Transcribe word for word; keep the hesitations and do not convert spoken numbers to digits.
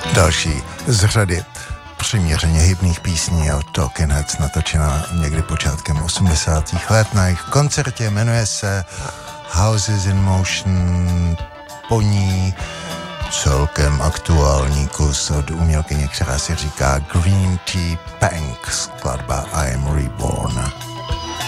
Další z řady přiměřeně hybných písní od Talking Heads, natočena někdy počátkem osmdesátých let na jejich koncertě, jmenuje se Houses in Motion. Po ní celkem aktuální kus od umělkyně, která si říká Green Tea Punk, skladba I Am Reborn.